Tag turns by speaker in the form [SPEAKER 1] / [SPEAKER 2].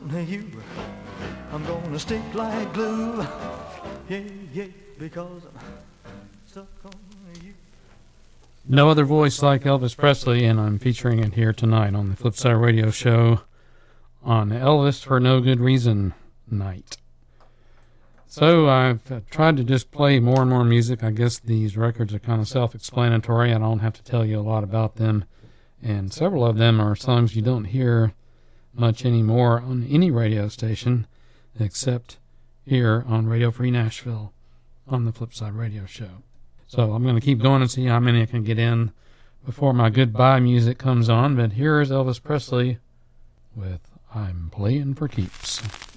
[SPEAKER 1] you. I'm gonna stick like glue. Yeah, yeah, because I'm stuck on you.
[SPEAKER 2] No other voice like Elvis Presley, and I'm featuring it here tonight on the Flipside Radio Show on Elvis for No Good Reason night. So I've tried to just play more and more music. I guess these records are kind of self-explanatory. I don't have to tell you a lot about them. And several of them are songs you don't hear much anymore on any radio station except here on Radio Free Nashville on the Flipside Radio Show. So I'm going to keep going and see how many I can get in before my goodbye music comes on. But here is Elvis Presley with I'm Playing for Keeps.